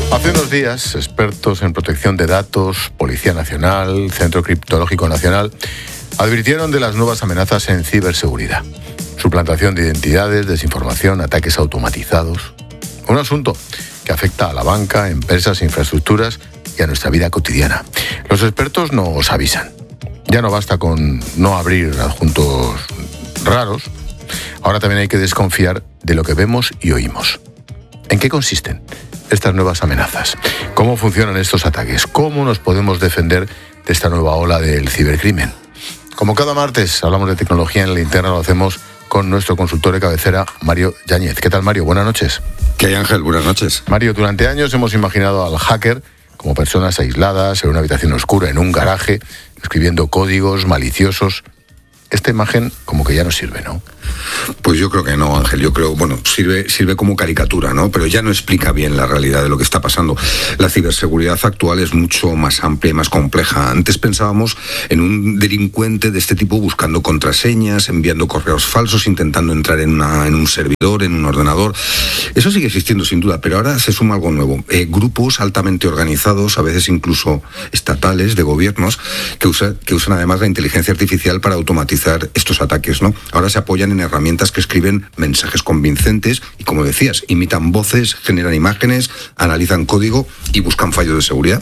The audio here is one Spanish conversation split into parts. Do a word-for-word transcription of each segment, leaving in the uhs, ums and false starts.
Hace unos días, expertos en protección de datos, Policía Nacional, Centro Criptológico Nacional, advirtieron de las nuevas amenazas en ciberseguridad. Suplantación de identidades, desinformación, ataques automatizados. Un asunto que afecta a la banca, empresas, infraestructuras y a nuestra vida cotidiana. Los expertos nos avisan. Ya no basta con no abrir adjuntos raros. Ahora también hay que desconfiar de lo que vemos y oímos. ¿En qué consisten estas nuevas amenazas? ¿Cómo funcionan estos ataques? ¿Cómo nos podemos defender de esta nueva ola del cibercrimen? Como cada martes hablamos de tecnología en la linterna, lo hacemos con nuestro consultor de cabecera, Mario Yáñez. ¿Qué tal, Mario? Buenas noches. ¿Qué hay, Ángel? Buenas noches. Mario, durante años hemos imaginado al hacker como personas aisladas en una habitación oscura, en un garaje, escribiendo códigos maliciosos. Esta imagen como que ya no sirve, ¿no? Pues yo creo que no, Ángel. Yo creo, bueno, sirve, sirve como caricatura, ¿no? Pero ya no explica bien la realidad de lo que está pasando. La ciberseguridad actual es mucho más amplia y más compleja. Antes pensábamos en un delincuente de este tipo buscando contraseñas, enviando correos falsos, intentando entrar en, una, en un servidor, en un ordenador. Eso sigue existiendo sin duda, pero ahora se suma algo nuevo. Eh, grupos altamente organizados, a veces incluso estatales, de gobiernos, que, usa, que usan además la inteligencia artificial para automatizar estos ataques, ¿no? Ahora se apoyan en herramientas que escriben mensajes convincentes y, como decías, imitan voces, generan imágenes, analizan código y buscan fallos de seguridad.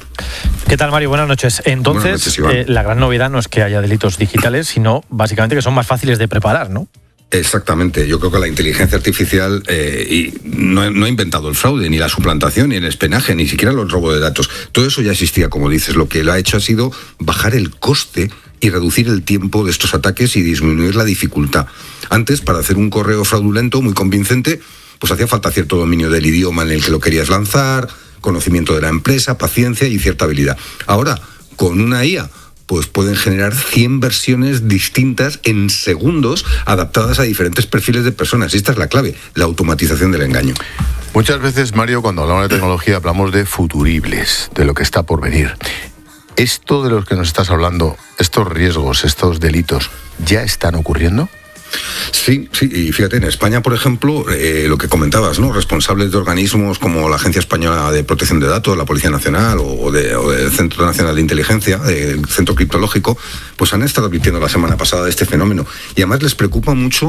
¿Qué tal, Mario? Buenas noches. Entonces, Buenas noches, eh, la gran novedad no es que haya delitos digitales, sino básicamente que son más fáciles de preparar, ¿no? Exactamente. Yo creo que la inteligencia artificial eh, y no, no ha inventado el fraude, ni la suplantación, ni el espionaje, ni siquiera los robos de datos. Todo eso ya existía, como dices. Lo que lo ha hecho ha sido bajar el coste y reducir el tiempo de estos ataques y disminuir la dificultad. Antes, para hacer un correo fraudulento muy convincente, pues hacía falta cierto dominio del idioma en el que lo querías lanzar, conocimiento de la empresa, paciencia y cierta habilidad. Ahora, con una I A, pues pueden generar cien versiones distintas en segundos, adaptadas a diferentes perfiles de personas. Y esta es la clave, la automatización del engaño. Muchas veces, Mario, cuando hablamos de tecnología, hablamos de futuribles, de lo que está por venir. ¿Esto de los que nos estás hablando, estos riesgos, estos delitos, ya están ocurriendo? Sí, sí, y fíjate, en España, por ejemplo, eh, lo que comentabas, ¿no? Responsables de organismos como la Agencia Española de Protección de Datos, la Policía Nacional o, de, o del Centro Nacional de Inteligencia, el Centro Criptológico, pues han estado advirtiendo la semana pasada de este fenómeno. Y además les preocupa mucho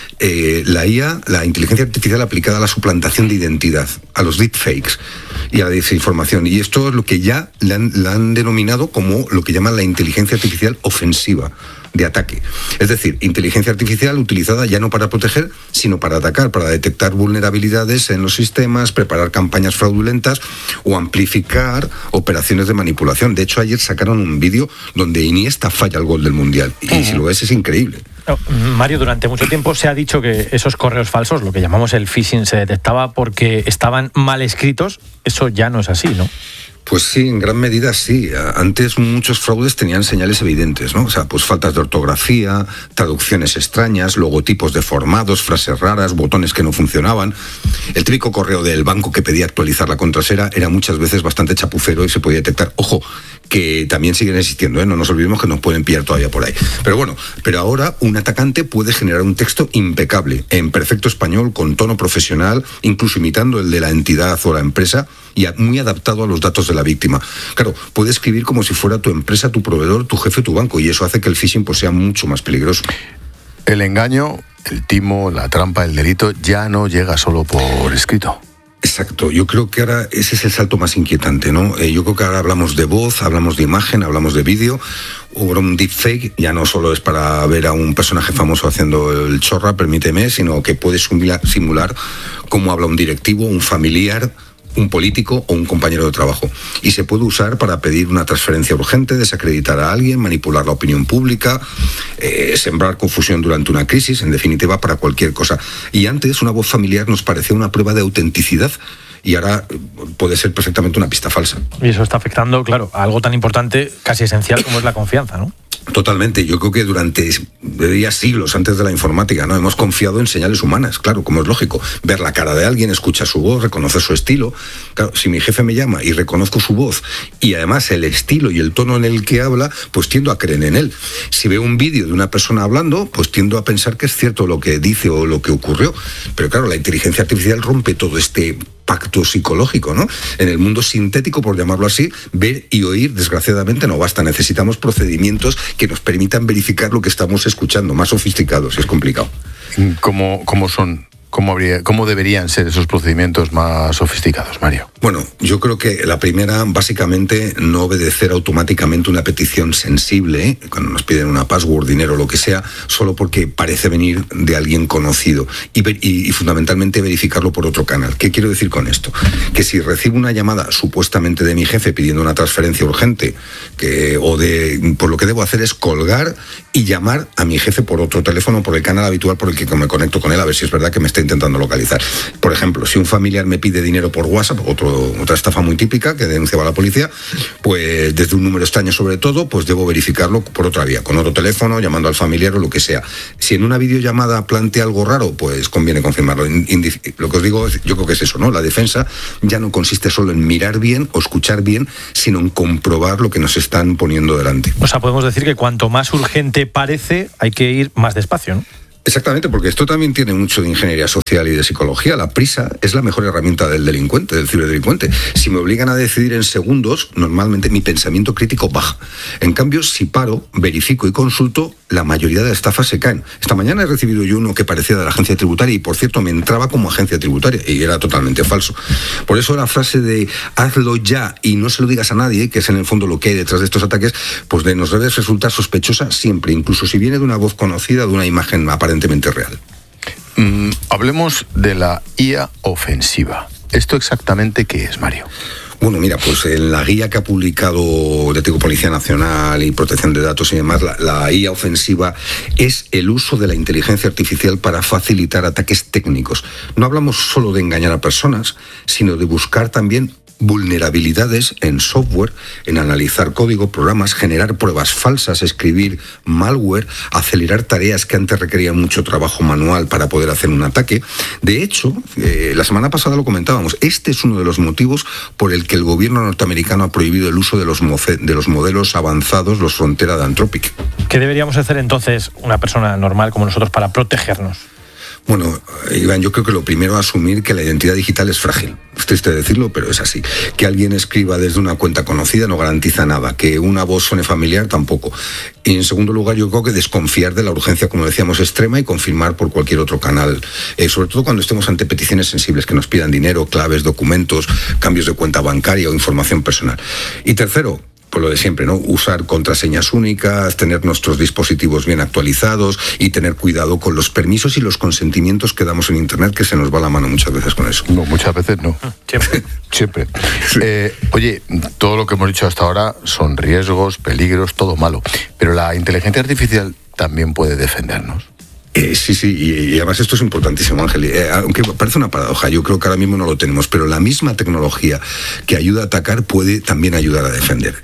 eh, la I A, la inteligencia artificial aplicada a la suplantación de identidad, a los deepfakes y a la desinformación. Y esto es lo que ya le han, le han denominado como lo que llaman la inteligencia artificial ofensiva, de ataque. Es decir, inteligencia artificial utilizada ya no para proteger, sino para atacar, para detectar vulnerabilidades en los sistemas, preparar campañas fraudulentas o amplificar operaciones de manipulación. De hecho, ayer sacaron un vídeo donde Iniesta falla el gol del Mundial. Y uh-huh. si lo ves, es increíble. Mario, durante mucho tiempo se ha dicho que esos correos falsos, lo que llamamos el phishing, se detectaba porque estaban mal escritos. Eso ya no es así, ¿no? Pues sí, en gran medida sí. Antes muchos fraudes tenían señales evidentes, ¿no? O sea, pues faltas de ortografía, traducciones extrañas, logotipos deformados, frases raras, botones que no funcionaban. El típico correo del banco que pedía actualizar la contraseña era muchas veces bastante chapucero y se podía detectar. Ojo, que también siguen existiendo, ¿eh? No nos olvidemos que nos pueden pillar todavía por ahí. Pero bueno, pero ahora un atacante puede generar un texto impecable, en perfecto español, con tono profesional, incluso imitando el de la entidad o la empresa, y muy adaptado a los datos de la víctima. Claro, puede escribir como si fuera tu empresa, tu proveedor, tu jefe, tu banco, y eso hace que el phishing pues sea mucho más peligroso. El engaño, el timo, la trampa, el delito ya no llega solo por escrito. Exacto, yo creo que ahora ese es el salto más inquietante, ¿no? Eh, yo creo que ahora hablamos de voz, hablamos de imagen, hablamos de vídeo. Ahora un deepfake ya no solo es para ver a un personaje famoso haciendo el chorra, permíteme, sino que puede simular cómo habla un directivo, un familiar, un político o un compañero de trabajo. Y se puede usar para pedir una transferencia urgente, desacreditar a alguien, manipular la opinión pública, eh, sembrar confusión durante una crisis, en definitiva, para cualquier cosa. Y antes una voz familiar nos parecía una prueba de autenticidad y ahora puede ser perfectamente una pista falsa. Y eso está afectando, claro, a algo tan importante, casi esencial como es la confianza, ¿no? Totalmente. Yo creo que durante diría, siglos antes de la informática, ¿no? Hemos confiado en señales humanas, claro, como es lógico. Ver la cara de alguien, escuchar su voz, reconocer su estilo. Claro, si mi jefe me llama y reconozco su voz y además el estilo y el tono en el que habla, pues tiendo a creer en él. Si veo un vídeo de una persona hablando, pues tiendo a pensar que es cierto lo que dice o lo que ocurrió. Pero claro, la inteligencia artificial rompe todo este pacto psicológico, ¿no? En el mundo sintético, por llamarlo así, ver y oír, desgraciadamente, no basta. Necesitamos procedimientos que nos permitan verificar lo que estamos escuchando, más sofisticados, y es complicado. ¿Cómo, cómo son? ¿Cómo, habría, ¿Cómo deberían ser esos procedimientos más sofisticados, Mario? Bueno, yo creo que la primera, básicamente, no obedecer automáticamente una petición sensible, ¿eh? Cuando nos piden una password, dinero, lo que sea, solo porque parece venir de alguien conocido. Y, ver, y, y fundamentalmente verificarlo por otro canal. ¿Qué quiero decir con esto? Que si recibo una llamada supuestamente de mi jefe pidiendo una transferencia urgente, que, o de, por lo que debo hacer es colgar y llamar a mi jefe por otro teléfono, por el canal habitual por el que me conecto con él, a ver si es verdad que me está intentando localizar. Por ejemplo, si un familiar me pide dinero por WhatsApp, otro, otra estafa muy típica que denunciaba la policía, pues desde un número extraño sobre todo, pues debo verificarlo por otra vía, con otro teléfono, llamando al familiar o lo que sea. Si en una videollamada plantea algo raro, pues conviene confirmarlo. Indif- lo que os digo, yo creo que es eso, ¿no? La defensa ya no consiste solo en mirar bien o escuchar bien, sino en comprobar lo que nos están poniendo delante. O sea, podemos decir que cuanto más urgente parece, hay que ir más despacio, ¿no? Exactamente, porque esto también tiene mucho de ingeniería social y de psicología. La prisa es la mejor herramienta del delincuente, del ciberdelincuente. Si me obligan a decidir en segundos, normalmente mi pensamiento crítico baja. En cambio, si paro, verifico y consulto, la mayoría de estafas se caen. Esta mañana he recibido yo uno que parecía de la agencia tributaria y, por cierto, me entraba como agencia tributaria y era totalmente falso. Por eso la frase de hazlo ya y no se lo digas a nadie, que es en el fondo lo que hay detrás de estos ataques, pues de nos debe resultar sospechosa siempre, incluso si viene de una voz conocida, de una imagen aparente real. Mm, hablemos de la I A ofensiva. ¿Esto exactamente qué es, Mario? Bueno, mira, pues en la guía que ha publicado, ya te digo, Policía Nacional y Protección de Datos y demás, la, la I A ofensiva es el uso de la inteligencia artificial para facilitar ataques técnicos. No hablamos solo de engañar a personas, sino de buscar también vulnerabilidades en software, en analizar código, programas, generar pruebas falsas, escribir malware, acelerar tareas que antes requerían mucho trabajo manual para poder hacer un ataque. De hecho, eh, la semana pasada lo comentábamos, este es uno de los motivos por el que el gobierno norteamericano ha prohibido el uso de los, moce- de los modelos avanzados, los frontera de Anthropic. ¿Qué deberíamos hacer entonces una persona normal como nosotros para protegernos? Bueno, Iván, yo creo que lo primero es asumir que la identidad digital es frágil. Es triste decirlo, pero es así. Que alguien escriba desde una cuenta conocida no garantiza nada. Que una voz suene familiar tampoco. Y en segundo lugar, yo creo que desconfiar de la urgencia, como decíamos, extrema y confirmar por cualquier otro canal. Eh, sobre todo cuando estemos ante peticiones sensibles que nos pidan dinero, claves, documentos, cambios de cuenta bancaria o información personal. Y tercero, pues lo de siempre, ¿no? Usar contraseñas únicas, tener nuestros dispositivos bien actualizados y tener cuidado con los permisos y los consentimientos que damos en Internet, que se nos va la mano muchas veces con eso. No, muchas veces no. Siempre. Siempre. Sí. Eh, oye, todo lo que hemos dicho hasta ahora son riesgos, peligros, todo malo. Pero la inteligencia artificial también puede defendernos. Eh, sí, sí, y, y además esto es importantísimo, Ángel. Eh, aunque parece una paradoja, yo creo que ahora mismo no lo tenemos, pero la misma tecnología que ayuda a atacar puede también ayudar a defender.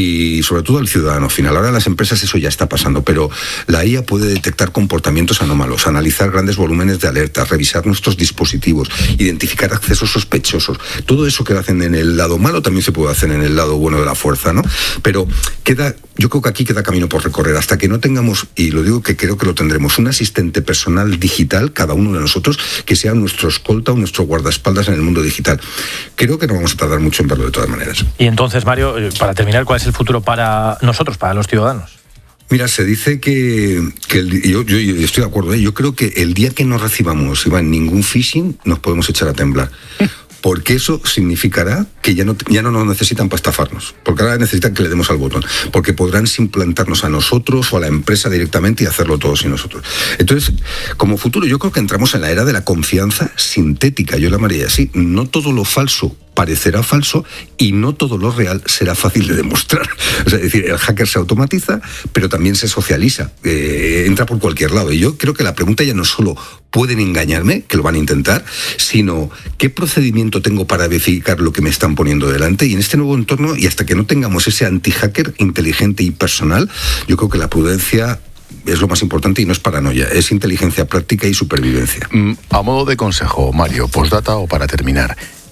Y sobre todo al ciudadano final. Ahora en las empresas eso ya está pasando, pero la I A puede detectar comportamientos anómalos, analizar grandes volúmenes de alertas, revisar nuestros dispositivos, identificar accesos sospechosos. Todo eso que hacen en el lado malo también se puede hacer en el lado bueno de la fuerza, ¿no? Pero queda, yo creo que aquí queda camino por recorrer. Hasta que no tengamos, y lo digo que creo que lo tendremos, un asistente personal digital, cada uno de nosotros, que sea nuestro escolta o nuestro guardaespaldas en el mundo digital. Creo que no vamos a tardar mucho en verlo de todas maneras. Y entonces, Mario, para terminar, ¿cuál es el futuro para nosotros, para los ciudadanos? Mira, se dice que, que el, yo, yo, yo estoy de acuerdo, ¿eh? Yo creo que el día que no recibamos, Iván, ningún phishing, nos podemos echar a temblar. Porque eso significará que ya no, ya no nos necesitan para estafarnos. Porque ahora necesitan que le demos al botón. Porque podrán implantarnos a nosotros o a la empresa directamente y hacerlo todos sin nosotros. Entonces, como futuro, yo creo que entramos en la era de la confianza sintética. Yo la llamaría así. No todo lo falso parecerá falso y no todo lo real será fácil de demostrar. O sea, es decir, el hacker se automatiza, pero también se socializa, eh, entra por cualquier lado. Y yo creo que la pregunta ya no es solo pueden engañarme, que lo van a intentar, sino qué procedimiento tengo para verificar lo que me están poniendo delante. Y en este nuevo entorno, y hasta que no tengamos ese anti-hacker inteligente y personal, yo creo que la prudencia es lo más importante y no es paranoia, es inteligencia práctica y supervivencia. A modo de consejo, Mario, postdata o para terminar,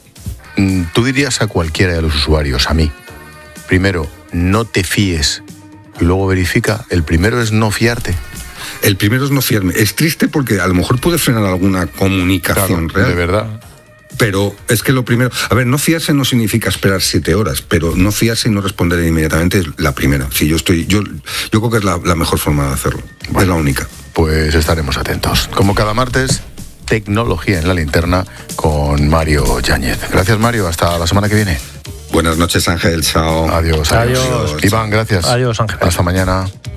tú dirías a cualquiera de los usuarios, a mí, primero, no te fíes y luego verifica. El primero es no fiarte. El primero es no fiarme. Es triste porque a lo mejor puede frenar alguna comunicación claro, real. De verdad. Pero es que lo primero... A ver, no fiarse no significa esperar siete horas, pero no fiarse y no responder inmediatamente es la primera. Si yo estoy... Yo, yo creo que es la, la mejor forma de hacerlo. Bueno, es la única. Pues estaremos atentos. Como cada martes, tecnología en la linterna con Mario Yáñez. Gracias, Mario. Hasta la semana que viene. Buenas noches, Ángel. Chao. Adiós. Adiós. adiós. Iván, gracias. Adiós, Ángel. Hasta mañana.